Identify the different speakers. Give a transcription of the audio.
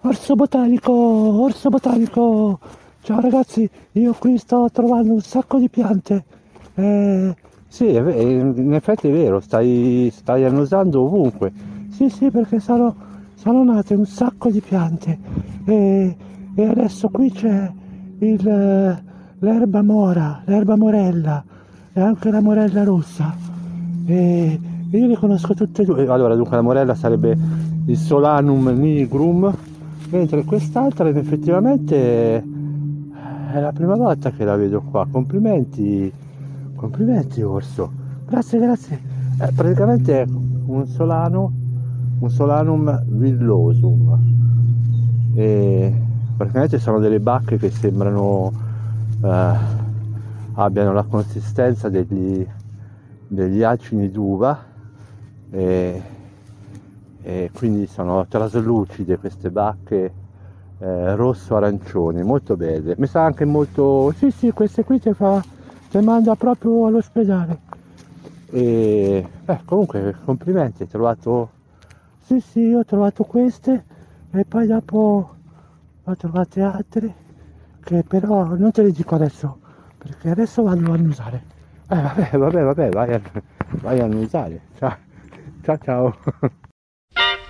Speaker 1: Orso botanico, orso botanico. Ciao ragazzi, io qui sto trovando un sacco di piante. Sì, in effetti è vero, stai annusando ovunque. Sì, sì, perché sono nate un sacco di piante. E adesso qui c'è l'erba mora, l'erba morella e anche la morella rossa. E io le conosco tutte e due. Allora, dunque la morella sarebbe il Solanum nigrum, mentre quest'altra effettivamente è la prima volta che la vedo qua. Complimenti, complimenti orso. Grazie, grazie. Praticamente è un Solanum villosum. E praticamente sono delle bacche che sembrano abbiano la consistenza degli acini d'uva e, e quindi sono traslucide queste bacche rosso-arancioni, molto belle. Mi sa anche molto... Sì, sì, queste qui ti manda proprio all'ospedale. E comunque complimenti, hai trovato... Sì, sì, io ho trovato queste e poi dopo ho trovate altre che però non te le dico adesso perché adesso vado a annusare. Vabbè, vai a annusare. Ciao, ciao, ciao.